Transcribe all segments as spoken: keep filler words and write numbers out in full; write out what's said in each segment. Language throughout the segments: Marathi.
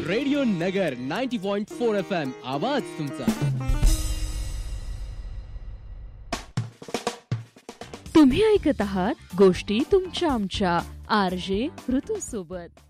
रेडिओ नगर ninety point four F M, आवाज तुमचा. तुम्ही ऐकत आहात गोष्टी तुमच्या आमच्या आर जे ऋतू सोबत.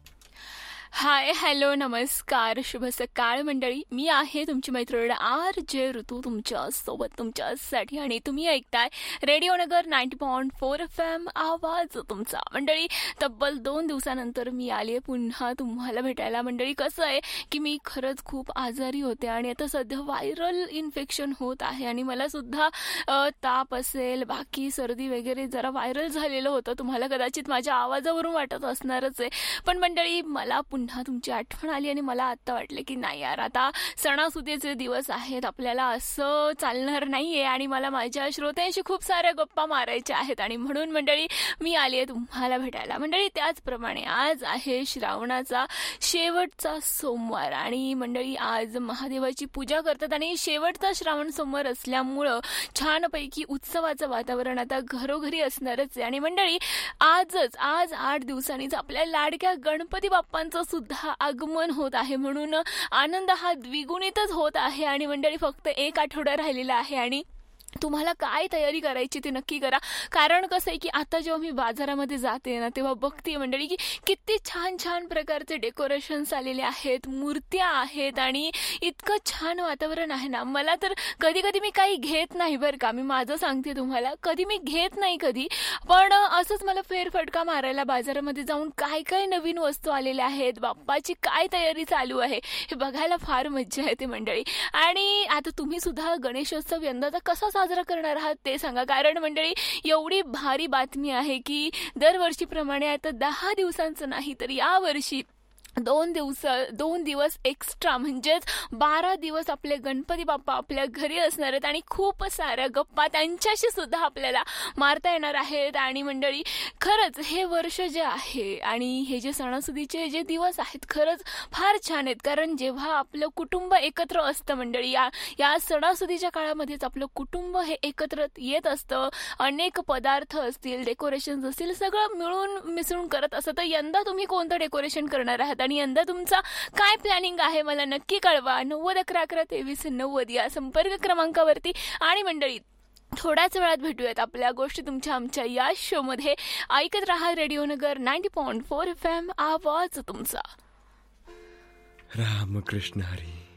हाय, हॅलो, नमस्कार, शुभ सकाळ मंडळी. मी आहे तुमची मैत्रीण आर जे ऋतू तुमच्या सोबत तुमच्यासाठी, आणि तुम्ही ऐकताय रेडिओ नगर ninety point four F M, आवाज तुमचा. मंडळी, तब्बल दोन दिवसानंतर मी आली आहे पुन्हा तुम्हाला भेटायला. मंडळी, कसं आहे की मी खरंच खूप आजारी होते आणि आता सध्या व्हायरल इन्फेक्शन होत आहे आणि मला सुद्धा ताप असेल, बाकी सर्दी वगैरे जरा व्हायरल झालेलं होतं. तुम्हाला कदाचित माझ्या आवाजावरून वाटत असणारच आहे. पण मंडळी, मला पुन्हा तुमची आठवण आली आणि मला आत्ता वाटलं की नाही यार, आता सणासुदीचे दिवस आहेत, आपल्याला असं चालणार नाहीये आणि मला माझ्या श्रोत्यांशी खूप साऱ्या गप्पा मारायच्या आहेत. आणि म्हणून मंडळी मी आली आहे तुम्हाला भेटायला. मंडळी, त्याचप्रमाणे आज आहे श्रावणाचा शेवटचा सोमवार आणि मंडळी आज महादेवाची पूजा करतात आणि शेवटचा श्रावण सोमवार असल्यामुळं छानपैकी उत्सवाचं वातावरण आता घरोघरी असणारच आहे. आणि मंडळी, आजच आज आठ दिवसांनीच आपल्या लाडक्या गणपती बाप्पांचं सुद्धा आगमन होत आहे, म्हणून आनंद हा द्विगुणितच होत आहे. आणि मंडळी, फक्त एक आठवडा राहिलेला आहे आणि तुम्हाला काय तयारी करायची ते नक्की करा. कारण कसं आहे की आता जेव्हा मी बाजारामध्ये जाते ना, तेव्हा बघते मंडळी की किती छान छान प्रकारचे डेकोरेशन्स आलेले आहेत, मूर्त्या आहेत आणि इतकं छान वातावरण आहे ना. मला तर कधी कधी मी काही घेत नाही बरं का, मी माझं सांगते तुम्हाला, कधी मी घेत नाही कधी, पण असंच मला फेरफटका मारायला बाजारामध्ये जाऊन काय काय नवीन वस्तू आलेल्या आहेत, बाप्पाची काय तयारी चालू आहे हे बघायला फार मज्जा येते मंडळी. आणि आता तुम्ही सुद्धा गणेशोत्सव यंदाचा कसा साजरा करणार आहात ते सांगा. कारण मंडळी, एवढी भारी बातमी आहे की दरवर्षीप्रमाणे आता दहा दिवसांचं नाही तर यावर्षी दोन दिवस दोन दिवस एक्स्ट्रा म्हणजेच बारा दिवस आपले गणपती बाप्पा आपल्या घरी असणार आहेत आणि खूप साऱ्या गप्पा त्यांच्याशी सुद्धा आपल्याला मारता येणार आहेत. आणि मंडळी, खरंच हे वर्ष जे आहे आणि हे जे सणासुदीचे जे दिवस आहेत खरंच फार छान आहेत. कारण जेव्हा आपलं कुटुंब एकत्र असतं मंडळी, या या सणासुदीच्या काळामध्येच आपलं कुटुंब हे एकत्र येत असतं, अनेक पदार्थ असतील, डेकोरेशन्स असतील, सगळं मिळून मिसळून करत असतं. तर यंदा तुम्ही कोणतं डेकोरेशन करणार आहात आणि यंदा तुमचा काय प्लॅनिंग आहे मला नक्की कळवा. नव्वद अकरा अकरा तेवीस नव्वद या संपर्क क्रमांकावरती. आणि मंडळी, थोड्याच वेळात भेटूयात आपल्या गोष्टी तुमच्या आमच्या या शो मध्ये. ऐकत राहा रेडिओ नगर ninety point four F M, आवाज तुमचा. रामकृष्ण हरी.